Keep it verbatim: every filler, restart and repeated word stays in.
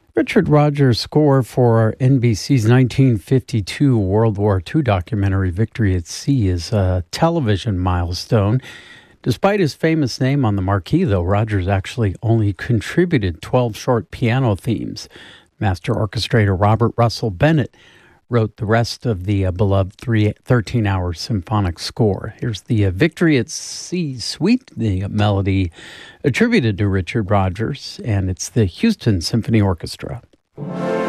Richard Rodgers' score for N B C's nineteen fifty-two World War Two documentary Victory at Sea is a television milestone. Despite his famous name on the marquee, though, Rodgers actually only contributed twelve short piano themes. Master orchestrator Robert Russell Bennett wrote the rest of the uh, beloved thirteen-hour symphonic score. Here's the uh, Victory at Sea Suite, the melody attributed to Richard Rodgers, and it's the Houston Symphony Orchestra.